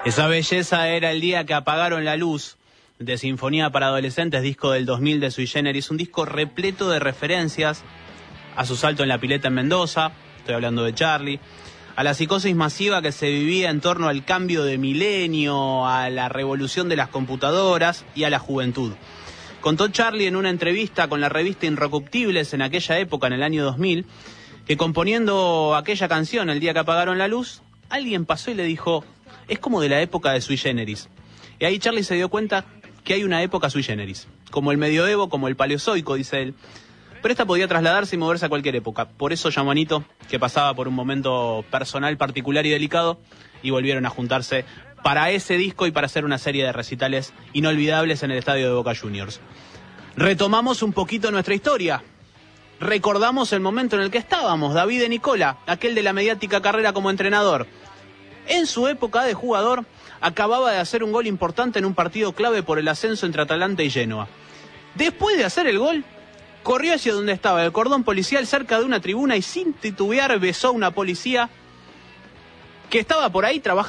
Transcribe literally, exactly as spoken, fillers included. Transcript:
Esa belleza era El día que apagaron la luz, de Sinfonía para Adolescentes, disco del dos mil de Sui Generis, un disco repleto de referencias a su salto en la pileta en Mendoza, estoy hablando de Charlie, a la psicosis masiva que se vivía en torno al cambio de milenio, a la revolución de las computadoras y a la juventud. Contó Charlie en una entrevista con la revista Inrecuptibles en aquella época, en el año dos mil, que componiendo aquella canción, El día que apagaron la luz, alguien pasó y le dijo, es como de la época de Sui Generis. Y ahí Charlie se dio cuenta que hay una época Sui Generis, como el medioevo, como el paleozoico, dice él. Pero esta podía trasladarse y moverse a cualquier época. Por eso llamó a Anito, que pasaba por un momento personal particular y delicado, y volvieron a juntarse para ese disco y para hacer una serie de recitales inolvidables en el estadio de Boca Juniors. Retomamos un poquito nuestra historia. Recordamos el momento en el que estábamos, David de Nicola, aquel de la mediática carrera como entrenador. En su época de jugador, acababa de hacer un gol importante en un partido clave por el ascenso entre Atalanta y Génova. Después de hacer el gol, corrió hacia donde estaba el cordón policial cerca de una tribuna y sin titubear besó a una policía que estaba por ahí trabajando.